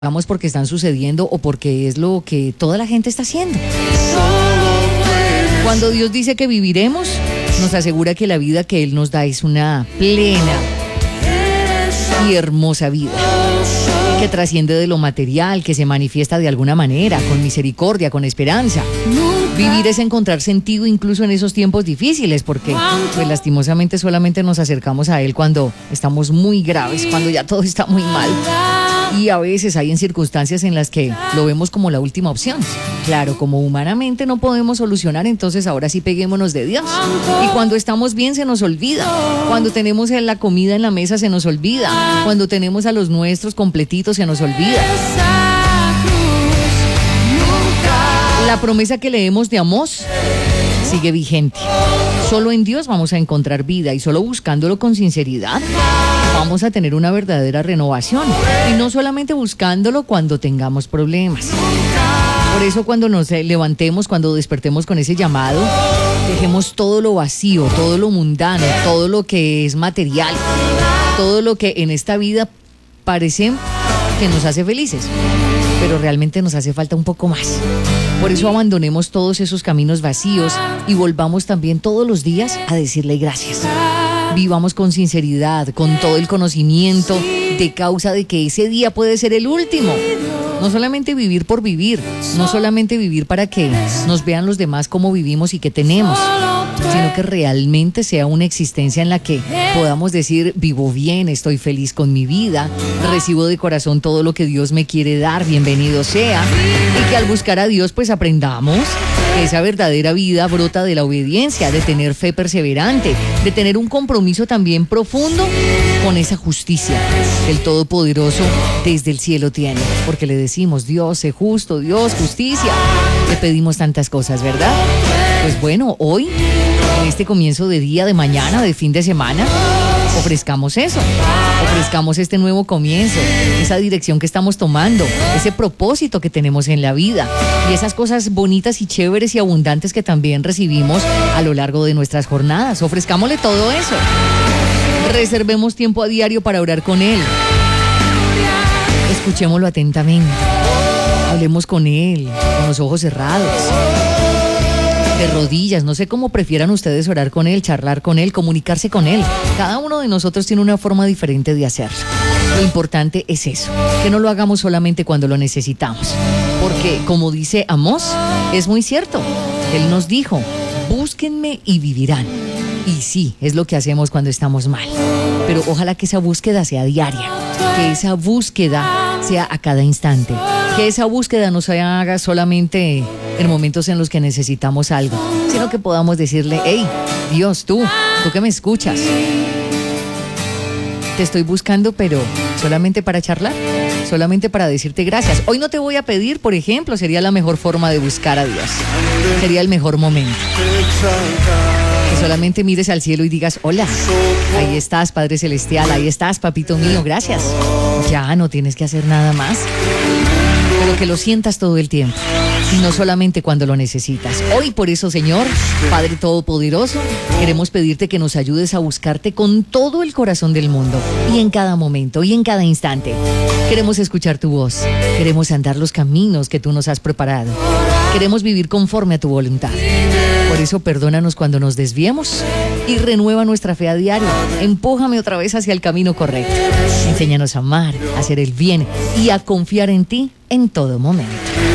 Vamos porque están sucediendo o porque es lo que toda la gente está haciendo. Cuando Dios dice que viviremos, nos asegura que la vida que Él nos da es una plena y hermosa vida, que trasciende de lo material, que se manifiesta de alguna manera, con misericordia, con esperanza. Vivir es encontrar sentido incluso en esos tiempos difíciles, porque pues lastimosamente solamente nos acercamos a Él cuando estamos muy graves, cuando ya todo está muy mal. Y a veces hay en circunstancias en las que lo vemos como la última opción. Claro, como humanamente no podemos solucionar, entonces ahora sí peguémonos de Dios. Y cuando estamos bien se nos olvida. Cuando tenemos la comida en la mesa se nos olvida. Cuando tenemos a los nuestros completitos se nos olvida. La promesa que leemos de Amós sigue vigente. Solo en Dios vamos a encontrar vida y solo buscándolo con sinceridad vamos a tener una verdadera renovación, y no solamente buscándolo cuando tengamos problemas. Por eso cuando nos levantemos, cuando despertemos con ese llamado, dejemos todo lo vacío, todo lo mundano, todo lo que es material, todo lo que en esta vida parece que nos hace felices, pero realmente nos hace falta un poco más. Por eso abandonemos todos esos caminos vacíos y volvamos también todos los días a decirle gracias. Vivamos con sinceridad, con todo el conocimiento de causa de que ese día puede ser el último. No solamente vivir por vivir, no solamente vivir para que nos vean los demás cómo vivimos y qué tenemos, sino que realmente sea una existencia en la que podamos decir, vivo bien, estoy feliz con mi vida, recibo de corazón todo lo que Dios me quiere dar, bienvenido sea, y que al buscar a Dios pues aprendamos que esa verdadera vida brota de la obediencia, de tener fe perseverante, de tener un compromiso también profundo con esa justicia que el Todopoderoso desde el cielo tiene, porque le decimos, Dios, sé justo, Dios, justicia, le pedimos tantas cosas, ¿verdad? Pues bueno, hoy, en este comienzo de día, de mañana, de fin de semana, ofrezcamos eso, ofrezcamos este nuevo comienzo, esa dirección que estamos tomando, ese propósito que tenemos en la vida y esas cosas bonitas y chéveres y abundantes que también recibimos a lo largo de nuestras jornadas. Ofrezcámosle todo eso. Reservemos tiempo a diario para orar con Él. Escuchémoslo atentamente. Hablemos con Él, con los ojos cerrados, de rodillas, no sé cómo prefieran ustedes orar con Él, charlar con Él, comunicarse con Él. Cada uno de nosotros tiene una forma diferente de hacerlo. Lo importante es eso, que no lo hagamos solamente cuando lo necesitamos. Porque, como dice Amós, es muy cierto. Él nos dijo, búsquenme y vivirán. Y sí, es lo que hacemos cuando estamos mal. Pero ojalá que esa búsqueda sea diaria, que esa búsqueda sea a cada instante, que esa búsqueda no se haga solamente en momentos en los que necesitamos algo, sino que podamos decirle, hey, Dios, tú que me escuchas, te estoy buscando, pero solamente para charlar, solamente para decirte gracias. Hoy no te voy a pedir, por ejemplo, sería la mejor forma de buscar a Dios, sería el mejor momento. Que solamente mires al cielo y digas, hola, ahí estás, Padre Celestial, ahí estás, papito mío, gracias. Ya no tienes que hacer nada más, pero que lo sientas todo el tiempo y no solamente cuando lo necesitas. Hoy por eso, Señor, Padre Todopoderoso, queremos pedirte que nos ayudes a buscarte con todo el corazón del mundo y en cada momento y en cada instante. Queremos escuchar tu voz, queremos andar los caminos que tú nos has preparado, queremos vivir conforme a tu voluntad. Por eso perdónanos cuando nos desviemos y renueva nuestra fe a diario. Empújame otra vez hacia el camino correcto. Enséñanos a amar, a hacer el bien y a confiar en ti en todo momento.